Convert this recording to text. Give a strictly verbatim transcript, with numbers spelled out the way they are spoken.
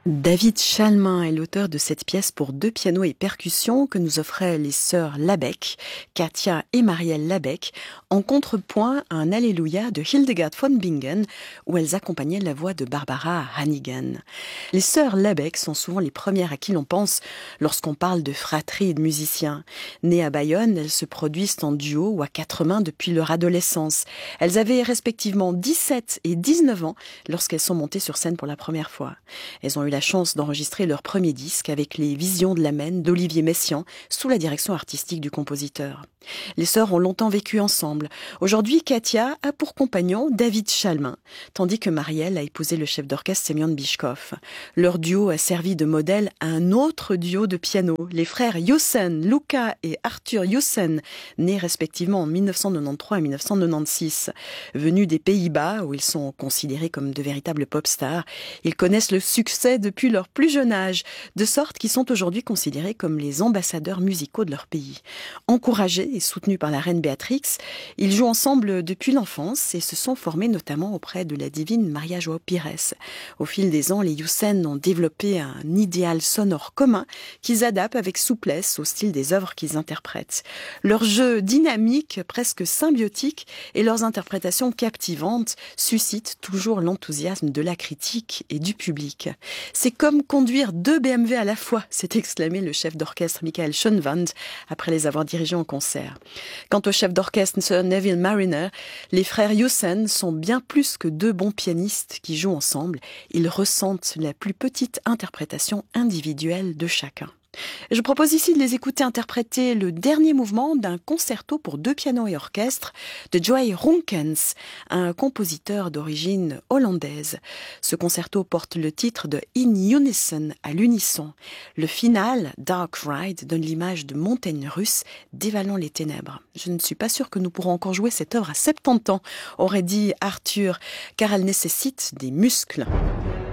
David Chalmin est l'auteur de cette pièce pour deux pianos et percussions que nous offraient les sœurs Labec, Katia et Marielle Labec, en contrepoint à un Alléluia de Hildegard von Bingen, où elles accompagnaient la voix de Barbara Hannigan. Les sœurs Labec sont souvent les premières à qui l'on pense lorsqu'on parle de fratrie et de musiciens. Nées à Bayonne, elles se produisent en duo ou à quatre mains depuis leur adolescence. Elles avaient respectivement dix-sept et dix-neuf ans lorsqu'elles sont montées sur scène pour la première fois. Elles ont eu la chance d'enregistrer leur premier disque avec les Visions de la Maine d'Olivier Messiaen sous la direction artistique du compositeur. Les sœurs ont longtemps vécu ensemble. Aujourd'hui, Katia a pour compagnon David Chalmin, tandis que Marielle a épousé le chef d'orchestre Semyon Bychkov. Leur duo a servi de modèle à un autre duo de piano, les frères Jossen, Luca et Arthur Jossen, nés respectivement en mille neuf cent quatre-vingt-treize et mille neuf cent quatre-vingt-seize. Venus des Pays-Bas, où ils sont considérés comme de véritables pop stars, ils connaissent le succès depuis leur plus jeune âge, de sorte qu'ils sont aujourd'hui considérés comme les ambassadeurs musicaux de leur pays. Encouragés et soutenus par la reine Béatrix, ils jouent ensemble depuis l'enfance et se sont formés notamment auprès de la divine Maria João Pires. Au fil des ans, les Jossen ont développé un idéal sonore commun qu'ils adaptent avec souplesse au style des œuvres qu'ils interprètent. Leur jeu dynamique, presque symbiotique, et leurs interprétations captivantes suscitent toujours l'enthousiasme de la critique et du public. C'est comme conduire deux B M W à la fois, s'est exclamé le chef d'orchestre Michael Schönwand après les avoir dirigés en concert. Quant au chef d'orchestre Sir Neville Marriner, les frères Jossen sont bien plus que deux bons pianistes qui jouent ensemble. Ils ressentent la plus petite interprétation individuelle de chacun. Je propose ici de les écouter interpréter le dernier mouvement d'un concerto pour deux pianos et orchestre de Joël Ronkens, un compositeur d'origine hollandaise. Ce concerto porte le titre de In Unison, à l'unisson. Le final, Dark Ride, donne l'image de montagnes russes dévalant les ténèbres. Je ne suis pas sûre que nous pourrons encore jouer cette œuvre à soixante-dix ans, aurait dit Arthur, car elle nécessite des muscles.